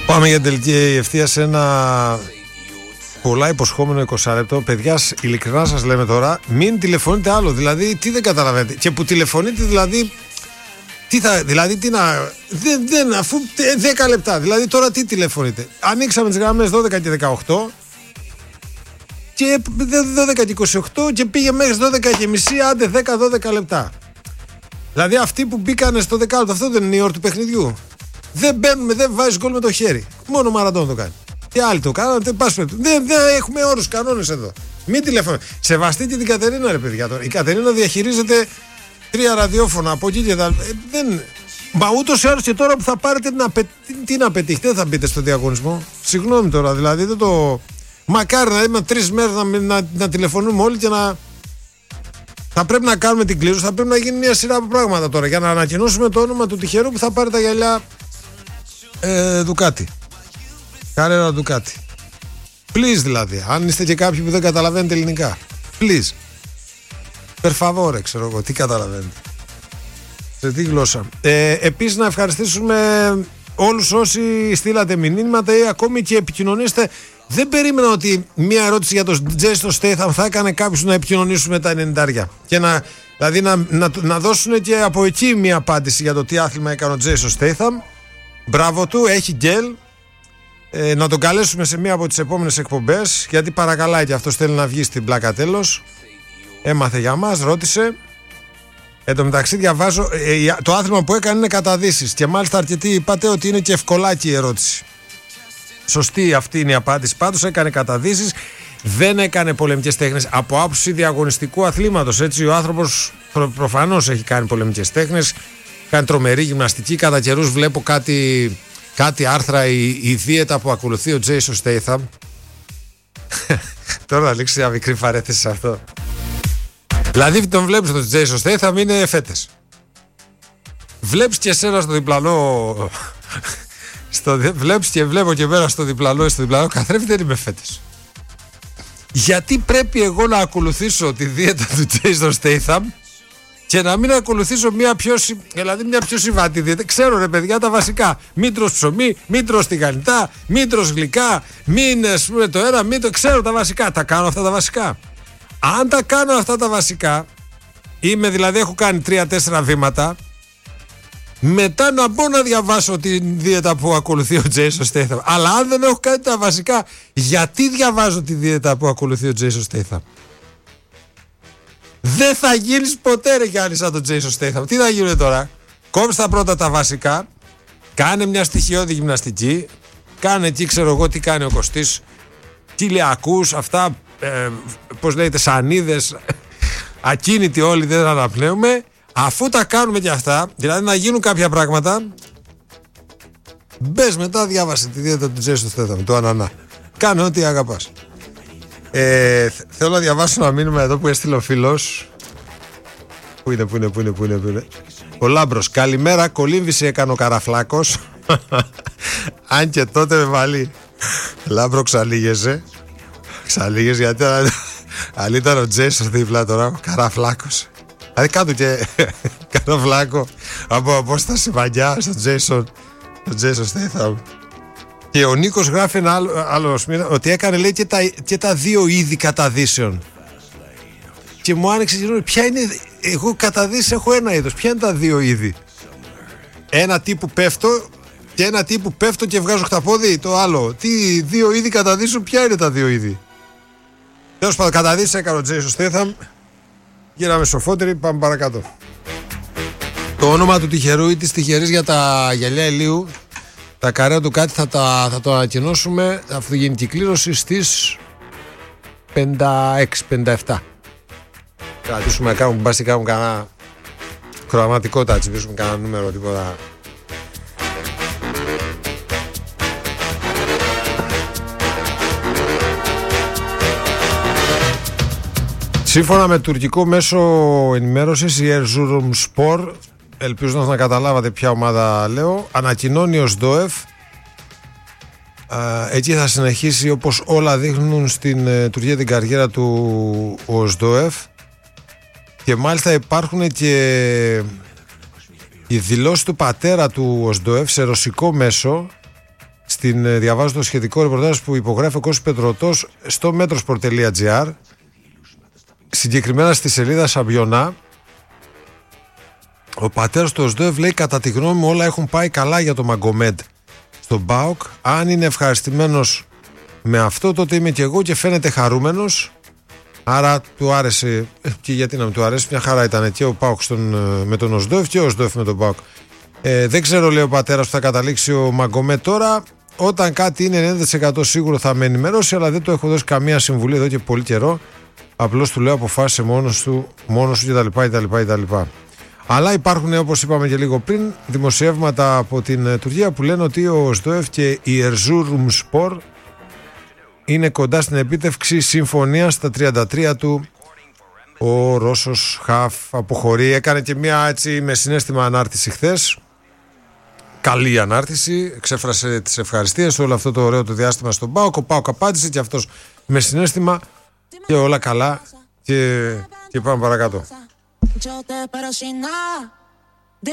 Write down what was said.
Πάμε για τελική ευθεία σε ένα πολλά υποσχόμενο 20 λεπτό. Παιδιά, ειλικρινά σας λέμε τώρα, μην τηλεφωνείτε άλλο. Δηλαδή, τι δεν καταλαβαίνετε. Και που τηλεφωνείτε, δηλαδή, τι να. Αφού 10 λεπτά. Δηλαδή, τώρα τι τηλεφωνείτε. Ανοίξαμε τις γραμμές 12 και 18. Και 12 και 28 και πήγε μέχρι 12 και μισή, άντε 10-12 λεπτά. Δηλαδή, αυτοί που μπήκανε στο δεκάλεπτο, αυτό δεν είναι η ώρα του παιχνιδιού. Δεν μπαίνουμε, δεν βάζει γκολ με το χέρι. Μόνο ο Μαραντών το κάνει. Και άλλοι το κάνουν. Δεν έχουμε όρους, κανόνες εδώ. Μην τηλεφωνείτε. Σεβαστείτε την Κατερίνα, ρε παιδιά. Τώρα. Η Κατερίνα διαχειρίζεται 3 ραδιόφωνα από εκεί και τα. Μα ούτως ή άλλως και τώρα που θα πάρετε τι να πετύχετε, δεν θα μπείτε στο διαγωνισμό. Συγγνώμη τώρα, δηλαδή δεν το. Μακάρι να είμαι 3 μέρες να τηλεφωνούμε όλοι και να. Θα πρέπει να κάνουμε την κλήρωση, θα πρέπει να γίνει μια σειρά από πράγματα τώρα για να ανακοινώσουμε το όνομα του τυχερού που θα πάρει τα γυαλιά Ντουκάτι. Καρέρα Ντουκάτι. Please δηλαδή, αν είστε και κάποιοι που δεν καταλαβαίνετε ελληνικά. Please. Per favore, ξέρω εγώ, τι καταλαβαίνετε. Σε τι γλώσσα. Επίσης να ευχαριστήσουμε όλους όσοι στείλατε μηνύματα ή ακόμη και επικοινωνήστε. Δεν περίμενα ότι μια ερώτηση για τον Jason Statham θα έκανε κάποιους να επικοινωνήσουν με τα 90. Και να δώσουν και από εκεί μια απάντηση για το τι άθλημα έκανε ο Jason Statham. Μπράβο του, έχει γκέλ. Να τον καλέσουμε σε μία από τις επόμενες εκπομπές, γιατί παρακαλάει και αυτός, θέλει να βγει στην πλάκα τέλος. Έμαθε για μας, ρώτησε. Εν τω μεταξύ διαβάζω, το άθλημα που έκανε είναι καταδύσεις και μάλιστα αρκετοί είπατε ότι είναι και ευκολάκι η ερώτηση. Σωστή αυτή είναι η απάντηση. Πάντως έκανε καταδύσεις, δεν έκανε πολεμικές τέχνες από άποψη διαγωνιστικού αθλήματος. Έτσι, ο άνθρωπος προφανώς έχει κάνει πολεμικές τέχνες, κάνει τρομερή γυμναστική. Κατά καιρούς βλέπω κάτι άρθρα, η δίαιτα που ακολουθεί ο Jason Statham. Τώρα να λήξει μια μικρή παρέθεση σε αυτό. Δηλαδή τον βλέπεις τον Jason Statham, είναι φέτες. Βλέπεις και εσένα στο διπλανό. Βλέπεις και βλέπω και εμένα στο διπλανό καθρέφτη, δεν είμαι φέτες. Γιατί πρέπει εγώ να ακολουθήσω τη δίαιτα του Jason Statham και να μην ακολουθήσω μια πιο συμβατή δίαιτα? Ξέρω ρε παιδιά τα βασικά. Μην τρως ψωμί, μην τρως τηγανιτά, μην τρως γλυκά, μην το ένα, μην το. Ξέρω τα βασικά. Τα κάνω αυτά τα βασικά. Αν τα κάνω αυτά τα βασικά, δηλαδή έχω κάνει 3-4 βήματα, μετά να μπω να διαβάσω τη δίαιτα που ακολουθεί ο Jason Statham. Αλλά αν δεν έχω κάνει τα βασικά, γιατί διαβάζω τη δίαιτα που ακολουθεί ο Jason Statham? Δεν θα γίνεις ποτέ ρε Γιάννη σαν τον Jason Statham. Τι θα γίνουν τώρα? Κόψε τα πρώτα τα βασικά, κάνε μια στοιχειώδη γυμναστική, κάνε εκεί ξέρω εγώ τι κάνει ο Κωστής, κοιλιακούς, αυτά πώς λέγεται, σανίδες, ακίνητοι όλοι, δεν αναπνέουμε. Αφού τα κάνουμε και αυτά, δηλαδή να γίνουν κάποια πράγματα, μπες μετά, διάβασε τη δίαιτα του Jason Statham, το ανανά. Κάνε ό,τι αγαπάς. Θέλω να διαβάσω ένα μήνυμα εδώ που έστειλε ο φίλος. Πού είναι. Ο Λάμπρος. Καλημέρα, κολύμβηση έκανε ο Καραφλάκος. Αν και τότε με βάλει. Λάμπρο, ξαλίγεσαι γιατί αν ήταν ο Jason δίπλα τώρα, ο Καραφλάκος. Δηλαδή κάτω και Καραφλάκο από απόσταση μαγιά στον Jason Statham. Και ο Νίκος γράφει ένα άλλο μήνα ότι έκανε, λέει, και τα 2 είδη καταδύσεων. Και μου άνοιξε και ποια είναι. Εγώ καταδύσεις έχω ένα είδος. Ποια είναι τα 2 είδη? Ένα τύπου πέφτω και ένα τύπου πέφτω και βγάζω χταπόδι. Το άλλο. Τι 2 είδη καταδύσεων, ποια είναι τα 2 είδη? Τέλος πάντων, καταδύσεις έκανε ο Jason Statham. Γύραμε σοφότεροι, πάμε παρακάτω. Το όνομα του τυχερού ή της τυχερής για τα γυαλιά ηλίου, τα καρέα του κάτι, θα το ανακοινώσουμε αφού γίνει η κλήρωση στις 56-57. Κρατήσουμε, κάνουμε κανένα χρωματικότητα, τσιμπήσουμε κανένα νούμερο, τίποτα. Σύμφωνα με τουρκικό μέσο ενημέρωσης, η Erzurumspor, ελπίζω να καταλάβατε ποια ομάδα λέω, ανακοινώνει ο ΣΔΟΕΦ. Εκεί θα συνεχίσει, όπως όλα δείχνουν στην Τουρκία, την καριέρα του ο ΣΔΟΕΦ. Και μάλιστα υπάρχουν και οι δηλώσεις του πατέρα του ΟΣΔΟΕΦ σε ρωσικό μέσο διαβάζω το σχετικό ρεπορτάζ που υπογράφει ο Κώστας Πετρωτός στο metrosport.gr, συγκεκριμένα στη σελίδα Σαμπιονά. Ο πατέρας του Οσδόεφ λέει: κατά τη γνώμη μου όλα έχουν πάει καλά για το Μαγκομέντ στον ΠΑΟΚ. Αν είναι ευχαριστημένος με αυτό, τότε είμαι και εγώ και φαίνεται χαρούμενος. Άρα του άρεσε, και γιατί να μην του αρέσει, μια χαρά ήταν και ο ΠΑΟΚ με τον Οσδόεφ και ο Οσδόεφ με τον ΠΑΟΚ. Δεν ξέρω, λέει ο πατέρας, που θα καταλήξει ο Μαγκομέντ τώρα. Όταν κάτι είναι 90% σίγουρο θα με ενημερώσει, αλλά δεν του έχω δώσει καμία συμβουλή εδώ και πολύ καιρό. Απλώς του λέω αποφάσισε μόνος σου κτλ. Αλλά υπάρχουν, όπως είπαμε και λίγο πριν, δημοσιεύματα από την Τουρκία που λένε ότι ο Οσδόεφ και η Erzurumspor είναι κοντά στην επίτευξη συμφωνίας στα 33 του. Ο Ρώσος χαφ αποχωρεί. Έκανε και μια έτσι με συναίσθημα ανάρτηση χθες. Καλή ανάρτηση. Εξέφρασε τις ευχαριστίες όλο αυτό το ωραίο το διάστημα στον ΠΑΟΚ. Ο ΠΑΟΚ απάντησε και αυτός με συναίσθημα και όλα καλά. Και πάμε παρακάτω.